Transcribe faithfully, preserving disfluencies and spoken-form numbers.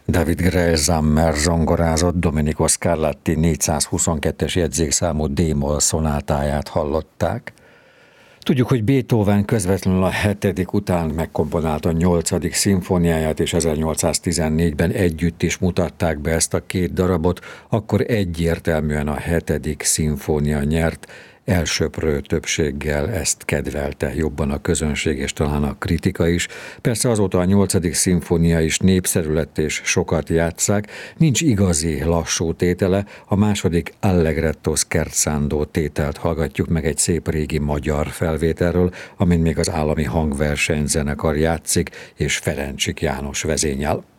David Grell-Zammer zongorázott Domenico Scarlatti négyszázhuszonkettes jegyzékszámú D-moll szonátáját hallották. Tudjuk, hogy Beethoven közvetlenül a hetedik után megkomponálta a nyolcadik szimfóniáját, és ezernyolcszáztizennégyben együtt is mutatták be ezt a két darabot, akkor egyértelműen a hetedik szimfónia nyert, elsöprő többséggel ezt kedvelte jobban a közönség és talán a kritika is. Persze azóta a nyolcadik szimfónia is népszerű lett és sokat játsszák, nincs igazi lassú tétele, a második Allegretto scherzando tételt hallgatjuk meg egy szép régi magyar felvételről, amin még az Állami Hangversenyzenekar játszik, és Ferencsik János vezényel.